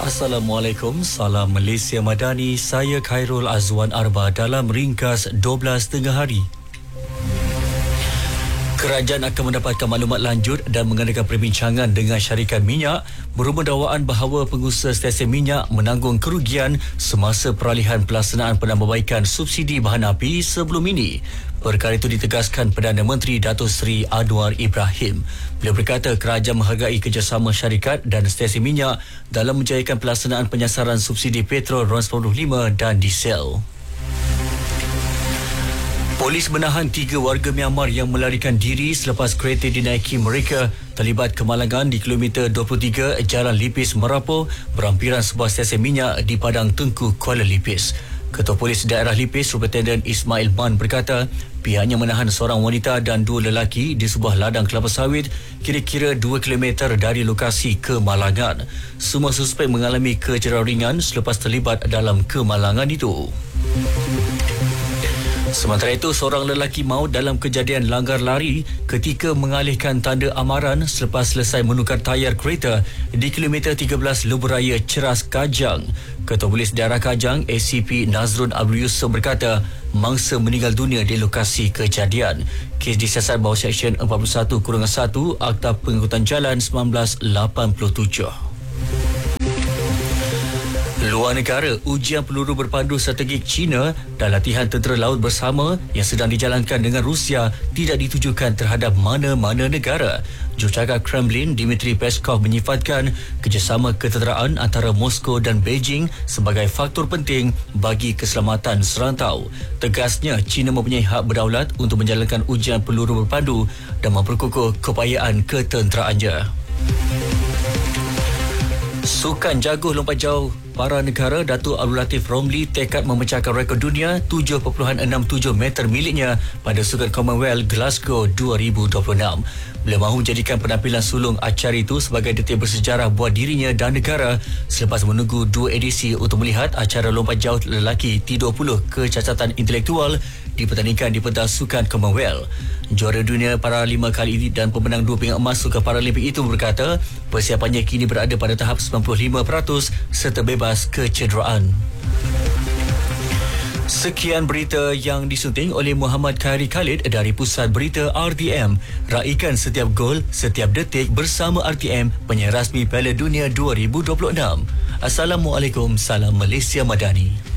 Assalamualaikum, salam Malaysia Madani. Saya Khairul Azwan Arba dalam ringkas 12 tengah hari. Kerajaan akan mendapatkan maklumat lanjut dan mengadakan perbincangan dengan syarikat minyak berhubung dakwaan bahawa pengusaha stesen minyak menanggung kerugian semasa peralihan pelaksanaan penambahbaikan subsidi bahan api sebelum ini. Perkara itu ditegaskan Perdana Menteri Datuk Seri Anwar Ibrahim. Beliau berkata kerajaan menghargai kerjasama syarikat dan stesen minyak dalam menjayakan pelaksanaan penyasaran subsidi petrol RON95 dan diesel. Polis menahan 3 warga Myanmar yang melarikan diri selepas kereta dinaiki mereka terlibat kemalangan di kilometer 23 Jalan Lipis Merapo berhampiran sebuah stesen minyak di Padang Tengku, Kuala Lipis. Ketua Polis Daerah Lipis, Superintendent Ismail Man berkata pihaknya menahan seorang wanita dan 2 lelaki di sebuah ladang kelapa sawit kira-kira 2 km dari lokasi kemalangan. Semua suspek mengalami kecederaan ringan selepas terlibat dalam kemalangan itu. Sementara itu, seorang lelaki maut dalam kejadian langgar lari ketika mengalihkan tanda amaran selepas selesai menukar tayar kereta di kilometer 13 Lebuh-Raya Ceras Kajang. Ketua Polis Daerah Kajang, ACP Nazrun Abdul Yusuf berkata mangsa meninggal dunia di lokasi kejadian. Kes disiasat bawah Seksyen 41-1 Akta Pengangkutan Jalan 1987. Luar negara, ujian peluru berpandu strategik China dan latihan tentera laut bersama yang sedang dijalankan dengan Rusia tidak ditujukan terhadap mana-mana negara. Jurucakap Kremlin Dmitry Peskov menyifatkan kerjasama ketenteraan antara Moskow dan Beijing sebagai faktor penting bagi keselamatan serantau. Tegasnya, China mempunyai hak berdaulat untuk menjalankan ujian peluru berpandu dan memperkukuh keupayaan ketenteraannya. Sukan jaguh lompat jauh para negara, Datuk Abdul Latif Romli tekad memecahkan rekod dunia 7.67 meter miliknya pada Sukan Commonwealth Glasgow 2026. Beliau mahu menjadikan penampilan sulung acara itu sebagai detik bersejarah buat dirinya dan negara selepas menunggu 2 edisi untuk melihat acara lompat jauh lelaki T20 kecacatan intelektual dipertandingkan di pentas Sukan Commonwealth. Juara dunia Paralima kali ini dan pemenang 2 pingat emas Sukan Paralimpik itu berkata persiapannya kini berada pada tahap 95% serta bebas kecederaan. Sekian berita yang disunting oleh Muhammad Khairi Khalid dari Pusat Berita RTM. Raikan setiap gol, setiap detik bersama RTM, penyiar rasmi Piala Dunia 2026. Assalamualaikum, salam Malaysia Madani.